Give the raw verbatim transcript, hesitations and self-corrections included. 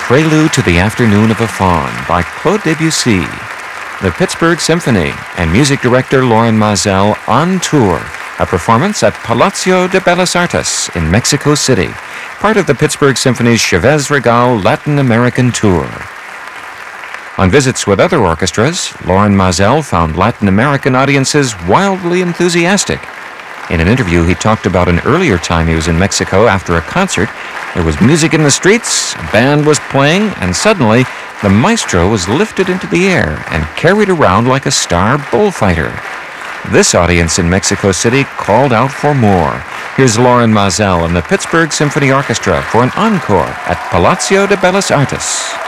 Prelude to the Afternoon of a Faun by Claude Debussy. The Pittsburgh Symphony and music director Loren Maazel on tour, a performance at Palacio de Bellas Artes in Mexico City, part of the Pittsburgh Symphony's Chavez Regal Latin American Tour. On visits with other orchestras, Loren Maazel found Latin American audiences wildly enthusiastic. In an interview, he talked about an earlier time he was in Mexico after a concert. There was music in the streets, a band was playing, and suddenly the maestro was lifted into the air and carried around like a star bullfighter. This audience in Mexico City called out for more. Here's Loren Maazel and the Pittsburgh Symphony Orchestra for an encore at Palacio de Bellas Artes.